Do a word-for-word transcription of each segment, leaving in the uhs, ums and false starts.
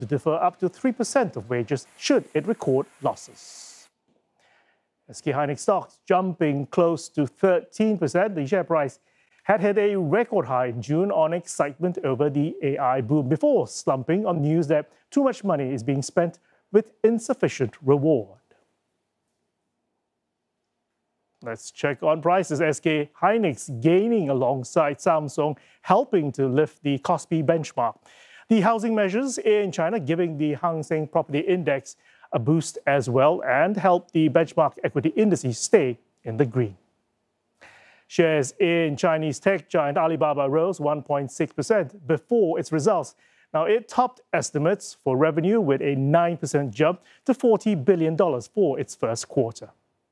to defer up to three percent of wages should it record losses. S K Hynix stocks jumping close to thirteen percent. The share price had hit a record high in June on excitement over the A I boom before slumping on news that too much money is being spent with insufficient reward. Let's check on prices. S K Hynix gaining alongside Samsung, helping to lift the Kospi benchmark. The housing measures in China giving the Hang Seng Property Index a boost as well and help the benchmark equity indices stay in the green. Shares in Chinese tech giant Alibaba rose one point six percent before its results. Now, it topped estimates for revenue with a nine percent jump to forty billion dollars for its first quarter.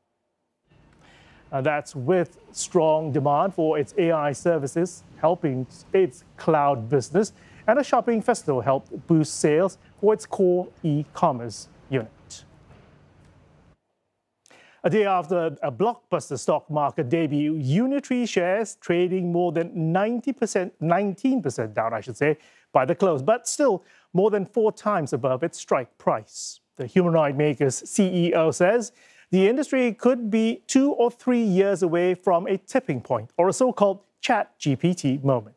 And that's with strong demand for its A I services, helping its cloud business, and a shopping festival helped boost sales for its core e-commerce unit. A day after a blockbuster stock market debut, Unitree shares trading more than ninety percent, nineteen percent down, I should say, by the close, but still more than four times above its strike price. The humanoid maker's C E O says the industry could be two or three years away from a tipping point, or a so-called Chat G P T moment.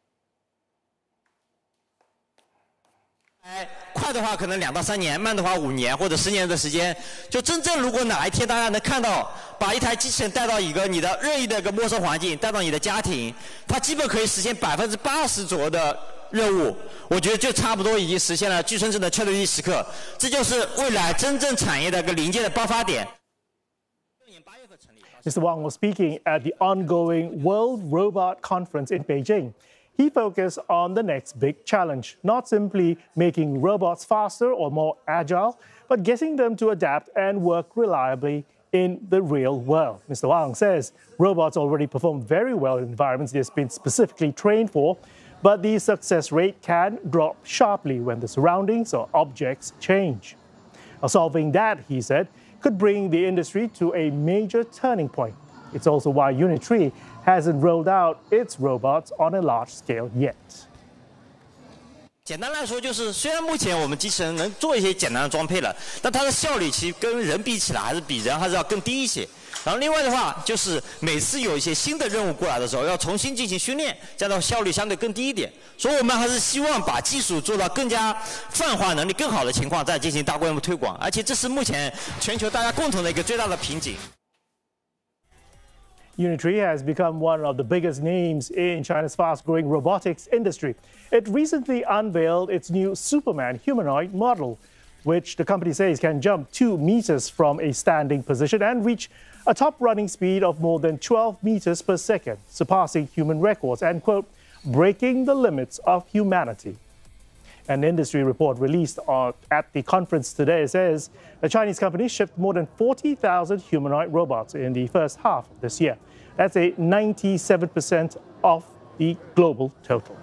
快的话可能两到三年，慢的话五年或者十年的时间。就真正如果哪一天大家能看到，把一台机器人带到一个你的任意的一个陌生环境，带到你的家庭，它基本可以实现百分之八十左右的任务。我觉得就差不多已经实现了具身智能确定性时刻，这就是未来真正产业的一个临界的爆发点。 Mister Wang was speaking at the ongoing World Robot Conference in Beijing. He focused on the next big challenge, not simply making robots faster or more agile, but getting them to adapt and work reliably in the real world. Mister Wang says robots already perform very well in environments they've been specifically trained for, but the success rate can drop sharply when the surroundings or objects change. Now, solving that, he said, could bring the industry to a major turning point. It's also why Unitree hasn't rolled out its robots on a large scale yet. 简单来说，就是虽然目前我们机器人能做一些简单的装配了，但它的效率其实跟人比起来，还是比人还是要更低一些。然后另外的话，就是每次有一些新的任务过来的时候，要重新进行训练，这样的效率相对更低一点。所以我们还是希望把技术做到更加泛化能力更好的情况，再进行大规模推广。而且这是目前全球大家共同的一个最大的瓶颈。 Unitree has become one of the biggest names in China's fast-growing robotics industry. It recently unveiled its new Superman humanoid model, which the company says can jump two meters from a standing position and reach a top running speed of more than twelve meters per second, surpassing human records and, quote, breaking the limits of humanity. An industry report released at the conference today says the Chinese company shipped more than forty thousand humanoid robots in the first half of this year. That's a ninety-seven percent of the global total.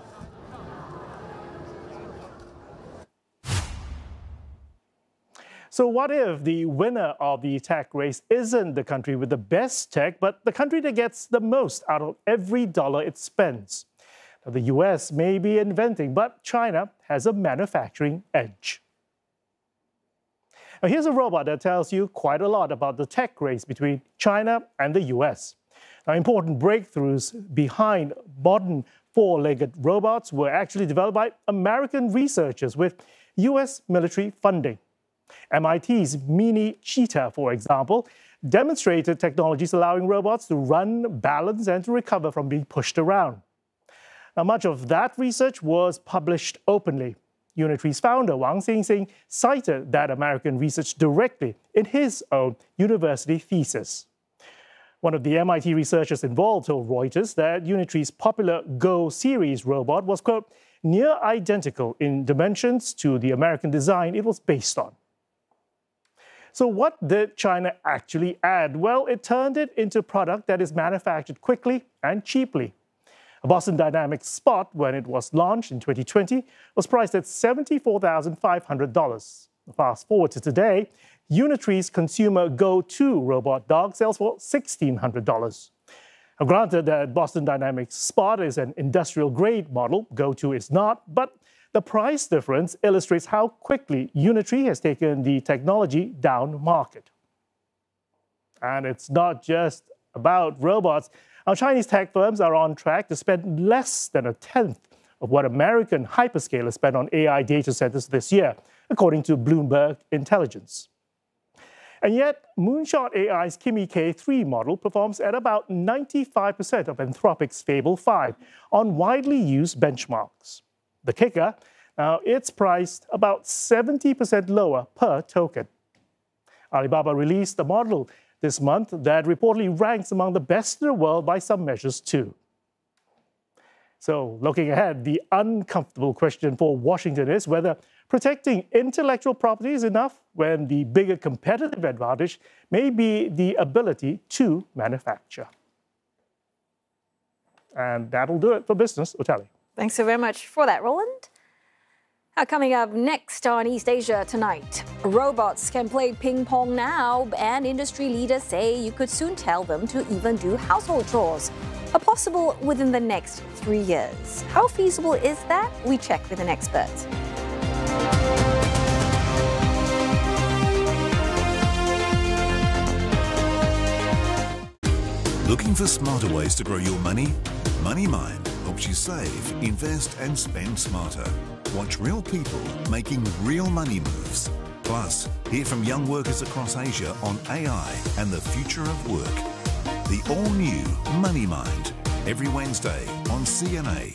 So what if the winner of the tech race isn't the country with the best tech, but the country that gets the most out of every dollar it spends? Now, the U S may be inventing, but China has a manufacturing edge. Now, here's a robot that tells you quite a lot about the tech race between China and the U S. Now, important breakthroughs behind modern four-legged robots were actually developed by American researchers with U S military funding. M I T's Mini Cheetah, for example, demonstrated technologies allowing robots to run, balance, and to recover from being pushed around. Now, much of that research was published openly. Unitree's founder, Wang Xingxing, cited that American research directly in his own university thesis. One of the M I T researchers involved told Reuters that Unitree's popular Go series robot was, quote, near identical in dimensions to the American design it was based on. So what did China actually add? Well, it turned it into a product that is manufactured quickly and cheaply. A Boston Dynamics Spot, when it was launched in twenty twenty, was priced at seventy-four thousand five hundred dollars. Fast forward to today, Unitree's consumer Go two robot dog sells for sixteen hundred dollars. Now, granted that Boston Dynamics Spot is an industrial-grade model, Go two is not, but The price difference illustrates how quickly Unitree has taken the technology down market. And it's not just about robots. Our Chinese tech firms are on track to spend less than a tenth of what American hyperscalers spent on A I data centers this year, according to Bloomberg Intelligence. And yet, Moonshot A I's Kimi K three model performs at about ninety-five percent of Anthropic's Fable five on widely used benchmarks. The kicker, now it's priced about seventy percent lower per token. Alibaba released a model this month that reportedly ranks among the best in the world by some measures too. So, looking ahead, the uncomfortable question for Washington is whether protecting intellectual property is enough when the bigger competitive advantage may be the ability to manufacture. And that'll do it for Business Oteli. Thanks so very much for that, Roland. Now, coming up next on East Asia tonight, robots can play ping pong now, and industry leaders say you could soon tell them to even do household chores. Are possible within the next three years. How feasible is that? We check with an expert. Looking for smarter ways to grow your money? MoneyMind helps you save, invest and spend smarter. Watch real people making real money moves. Plus, hear from young workers across Asia on A I and the future of work. The all-new MoneyMind, every Wednesday on C N A.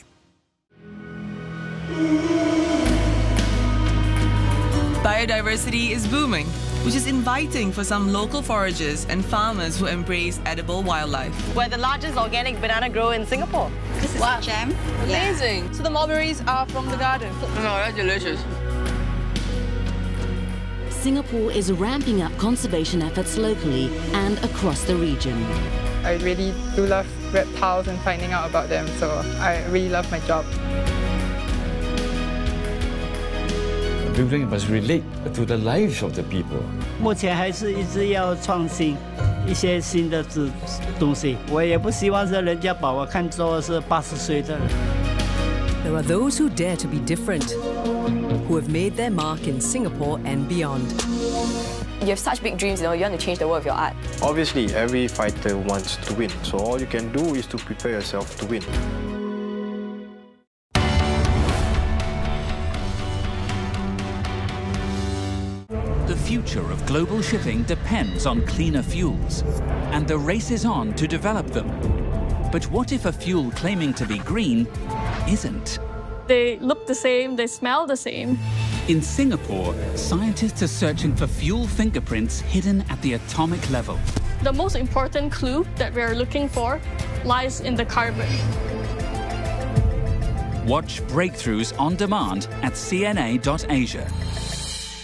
Biodiversity is booming, which is inviting for some local foragers and farmers who embrace edible wildlife. We're the largest organic banana grower in Singapore. This is wow. jam. Amazing. Yeah. So the mulberries are from the garden. No, that's delicious. Singapore is ramping up conservation efforts locally and across the region. I really do love reptiles and finding out about them, so I really love my job. Building must relate to the lives of the people. 目前还是一直要创新一些新的东西。我也不希望是人家把我看作是八十岁的人。 There are those who dare to be different, who have made their mark in Singapore and beyond. You have such big dreams, you know, you want to change the world with your art. Obviously, every fighter wants to win, so all you can do is to prepare yourself to win. The future of global shipping depends on cleaner fuels, and the race is on to develop them. But what if a fuel claiming to be green isn't? They look the same, they smell the same. In Singapore, scientists are searching for fuel fingerprints hidden at the atomic level. The most important clue that we are looking for lies in the carbon. Watch Breakthroughs on demand at C N A dot Asia.